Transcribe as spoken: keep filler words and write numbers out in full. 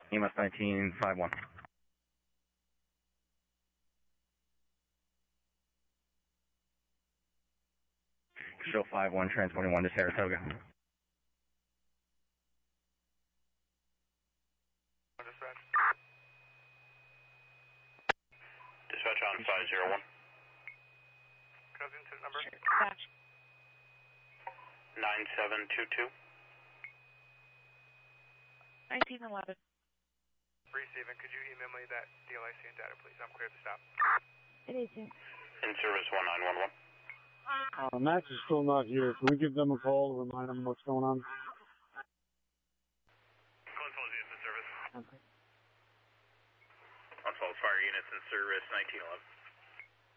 E M S nineteen five one. Show five one, transporting one to Saratoga. Dispatch. Dispatch on five zero one. Cousin to number? Dispatch. nine seven two two. nineteen eleven. Receiving, could you email me that D L I C and data, please? I'm clear to stop. It isn't. In service one nine one one. Uh, Max is still not here. Can we give them a call to remind them what's going on? Console is in service. Okay. Console fire units in service nineteen eleven.